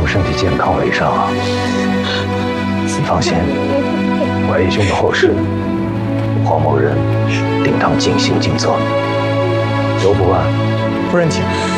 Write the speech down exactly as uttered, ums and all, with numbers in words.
身体健康为上啊。你放心，怀义兄的后事，黄某人定当尽心尽责。刘不安， 夫人请。